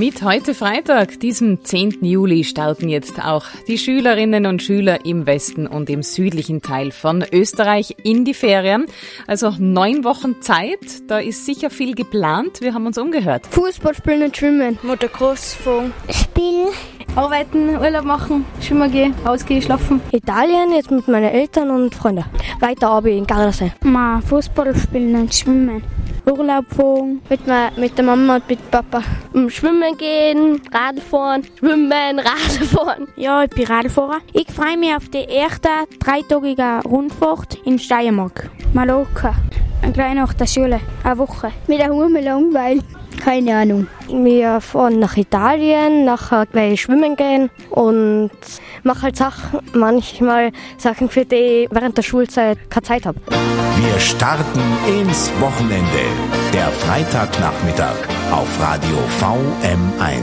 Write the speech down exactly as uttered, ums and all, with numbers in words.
Mit heute Freitag, diesem zehnten Juli, starten jetzt auch die Schülerinnen und Schüler im Westen und im südlichen Teil von Österreich in die Ferien. Also neun Wochen Zeit, da ist sicher viel geplant. Wir haben uns umgehört. Fußball spielen und schwimmen. Motocross fahren. Spielen. Arbeiten, Urlaub machen, schwimmen gehen, ausgehen, schlafen. Italien, jetzt mit meinen Eltern und Freunden. Weiter aber in Gardasee. Mal Fußball spielen und schwimmen. Urlaub fahren. Mit, ma, mit der Mama und mit Papa. Schwimmen gehen, Radfahren, schwimmen, Radfahren. Ja, ich bin Radfahrer. Ich freue mich auf die erste dreitagige Rundfahrt in Steiermark. Mallorca. Gleich nach der Schule. Eine Woche. Mit der Hume langweilen. Keine Ahnung. Wir fahren nach Italien, nachher gleich schwimmen gehen und mache halt Sachen, manchmal Sachen, für die ich während der Schulzeit keine Zeit habe. Wir starten ins Wochenende. Der Freitagnachmittag auf Radio V M eins.